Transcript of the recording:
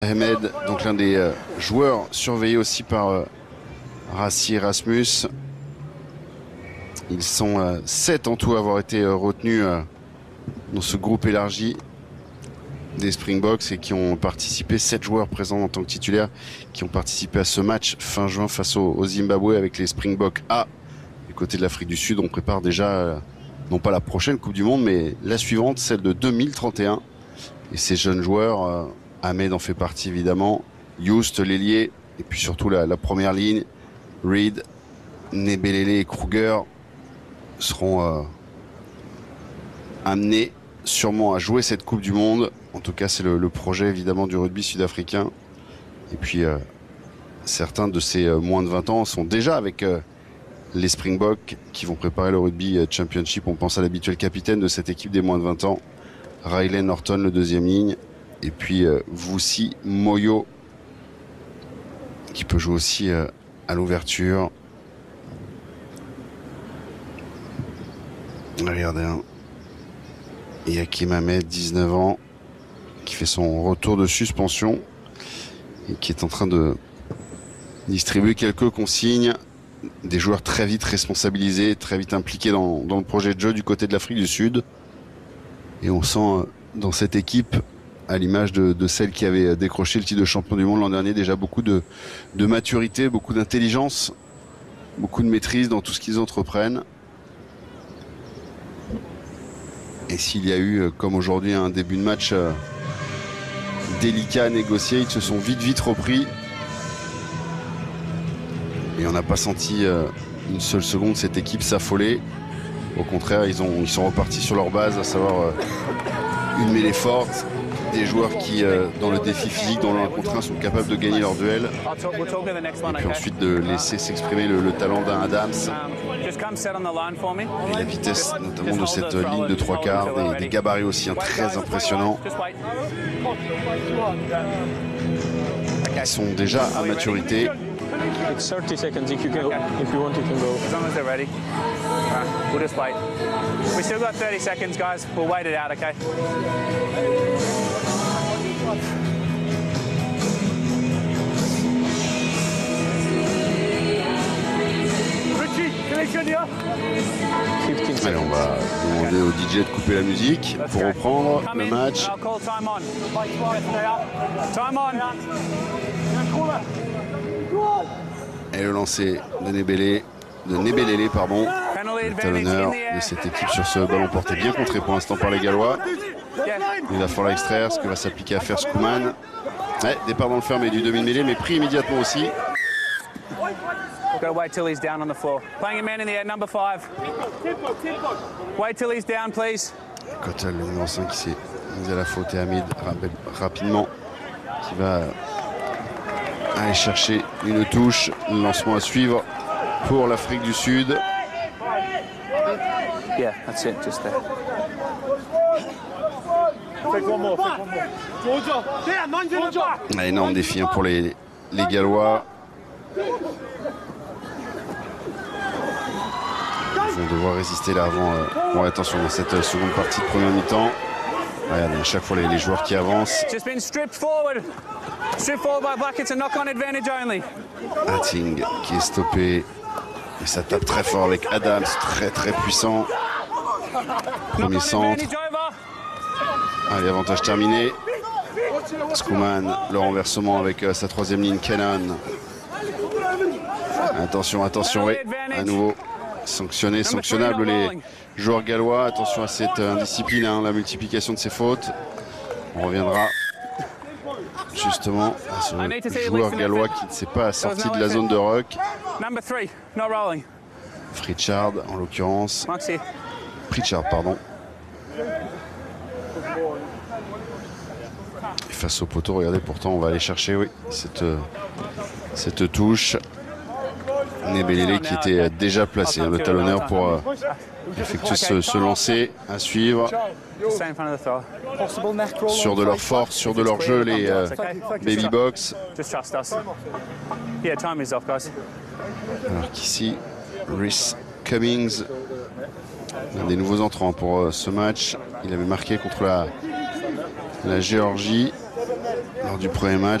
Ahmed, donc l'un des joueurs surveillés aussi par Rassi Erasmus. Ils sont 7 en tout à avoir été retenus dans ce groupe élargi des Springboks et qui ont participé, 7 joueurs présents en tant que titulaires, qui ont participé à ce match fin juin face au Zimbabwe avec les Springboks A. Du côté de l'Afrique du Sud, on prépare déjà, non pas la prochaine Coupe du Monde, mais la suivante, celle de 2031. Et ces jeunes joueurs, Ahmed en fait partie évidemment, Youst, l'ailier, et puis surtout la première ligne, Reed, Nebelele et Kruger seront amenés sûrement à jouer cette Coupe du Monde. En tout cas, c'est le projet évidemment du rugby sud-africain. Et puis, certains de ces moins de 20 ans sont déjà avec les Springboks qui vont préparer le rugby championship. On pense à l'habituel capitaine de cette équipe des moins de 20 ans, Riley Norton, le deuxième ligne. Et puis, Vusi Moyo, qui peut jouer aussi à l'ouverture. Regardez, hein. Et Hakim Ahmed, 19 ans, qui fait son retour de suspension et qui est en train de distribuer quelques consignes. Des joueurs très vite responsabilisés, très vite impliqués dans le projet de jeu du côté de l'Afrique du Sud. Et on sent dans cette équipe, à l'image de celle qui avait décroché le titre de champion du monde l'an dernier, déjà beaucoup de maturité, beaucoup d'intelligence, beaucoup de maîtrise dans tout ce qu'ils entreprennent. Et s'il y a eu, comme aujourd'hui, un début de match délicat à négocier, ils se sont vite repris. Et on n'a pas senti une seule seconde cette équipe s'affoler. Au contraire, ils sont repartis sur leur base, à savoir une mêlée forte, des joueurs qui, dans le défi physique, dans le 1 contre 1, sont capables de gagner leur duel. Et puis ensuite de laisser s'exprimer le talent d'un Adams. Et la vitesse notamment de cette ligne de 3/4, des gabarits aussi très impressionnants. Ils sont déjà à maturité. It's 30 seconds if you want, you can go. As long as they're ready. We'll just wait. We still got 30 seconds, guys. We'll wait it out, okay? Allez, on va demander au DJ de couper la musique pour reprendre le match. Et le lancer de Nebelele, le talonneur de cette équipe sur ce ballon porté bien contré pour l'instant par les Gallois. Il va falloir extraire ce que va s'appliquer à faire Schoeman. Ouais, départ dans le fermé du demi-mêlée, mais pris immédiatement aussi. Got to wait till he's down on the floor. Playing a man in the air, number 5. Wait till he's down, please. Cottle, le numéro 5, qui s'est mis à la faute, et Hamid rapidement qui va aller chercher une touche. Le lancement à suivre pour l'Afrique du Sud. Yeah, that's it, just there. Un énorme défi pour les Gallois. Ils vont devoir résister là avant. Bon, attention, dans cette seconde partie de première mi-temps. Regardez, à chaque fois les joueurs qui avancent. Just been stripped forward. Stripped forward by Black. It's a knock-on advantage only. Hatting qui est stoppé. Et ça tape très fort avec Adams, très puissant. Premier centre. Allez, avantage terminé. Schoeman, le renversement avec sa troisième ligne, Cannon. Attention, oui, à nouveau. Sanctionnable les joueurs gallois. Attention à cette indiscipline, la multiplication de ces fautes. On reviendra justement à ce joueur gallois qui ne s'est pas sorti de la zone de ruck. Pritchard en l'occurrence. Pritchard, pardon. Et face au poteau, regardez, pourtant on va aller chercher, oui, cette touche. Nebelele qui était déjà placé, le talonneur pour effectuer ce lancer à suivre. Sur de leur force, sur de leur jeu, les Baby Box. Alors qu'ici, Rhys Cummings, un des nouveaux entrants pour ce match. Il avait marqué contre la Géorgie lors du premier match.